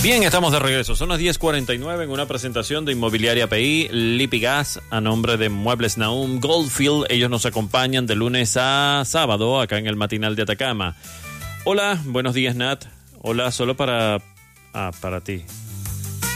Bien, estamos de regreso. Son las 10:49 en una presentación de Inmobiliaria PI, Lipigas, a nombre de Muebles Naum, Goldfield. Ellos nos acompañan de lunes a sábado acá en el Matinal de Atacama. Hola, buenos días, Nat. Hola, solo para ti.